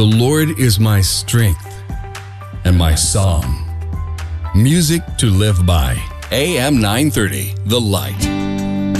The Lord is my strength and my song, music to live by. AM 930, The Light.